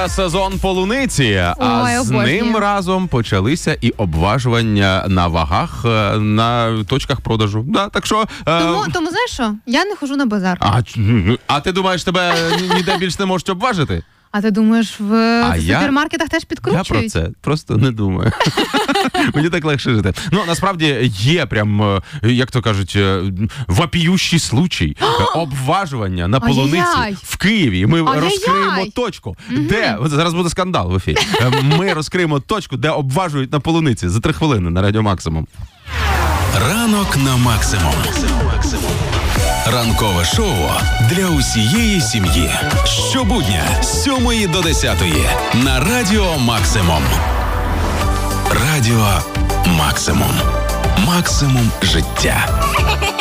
Сезон полуниці, а з ним разом почалися і обважування на вагах на точках продажу. Да, так що, тому знаєш що? Я не ходжу на базар. А ти думаєш, тебе ніде більше не можуть обважити? А ти думаєш, в супермаркетах теж підкручують? Я про це просто не думаю. Мені так легше жити. Ну, насправді, є прям, як то кажуть, вопіющий случай обважування на полуниці в Києві. Ми розкриємо точку, де... Зараз буде скандал в ефірі. Ми розкриємо точку, де обважують на полуниці за 3 хвилини на Радіо Максимум. Ранок на Максимум. Ранкове шоу для усієї сім'ї. Щобудня з 7 до 10 на Радіо Максимум. Радіо Максимум. Максимум життя.